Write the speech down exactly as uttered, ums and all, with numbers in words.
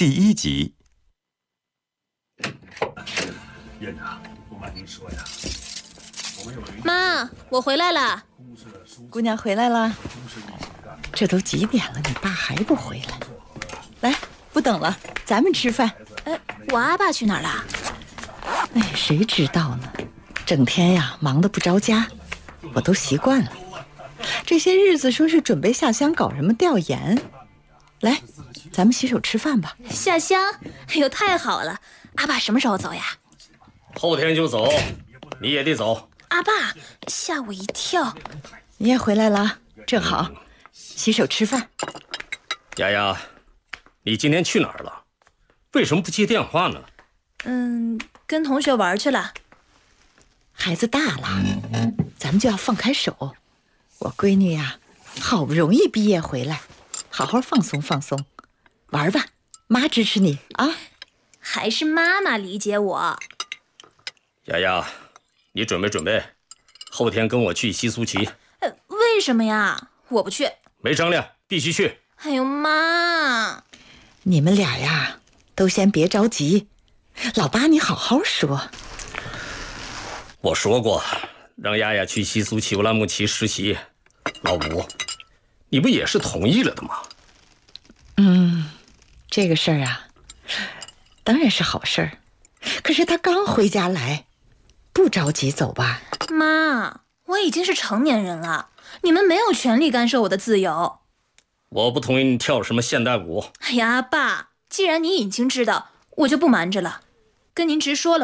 第一集。 院长，不瞒您说呀，我们有妈，我回来了。 姑娘回来了，这都几点了，你爸还不回来？来，不等了，咱们吃饭。 哎，我阿爸去哪儿了？ 哎，谁知道呢？整天呀，忙得不着家，我都习惯了。这些日子说是准备下乡搞什么调研，来，咱们洗手吃饭吧。 下乡？哎呦，太好了！阿爸什么时候走呀？ 后天就走，你也得走。 阿爸，吓我一跳。 你也回来了，正好，洗手吃饭。 丫丫，你今天去哪儿了？为什么不接电话呢？ 嗯，跟同学玩去了。 孩子大了，咱们就要放开手。我闺女呀，好不容易毕业回来，好好放松放松，玩吧，妈支持你啊。 还是妈妈理解我。 丫丫，你准备准备，后天跟我去西苏旗。 呃，为什么呀？我不去。 没商量，必须去。 哎呦，妈！ 你们俩呀，都先别着急，老八你好好说。 我说过，让丫丫去西苏旗乌兰牧骑实习。老吴，你不也是同意了的吗？ 嗯，这个事儿啊，当然是好事儿。可是他刚回家来，不着急走吧？ 妈，我已经是成年人了，你们没有权利干涉我的自由。 我不同意你跳什么现代舞。 哎呀，爸，既然你已经知道，我就不瞒着了，跟您直说了。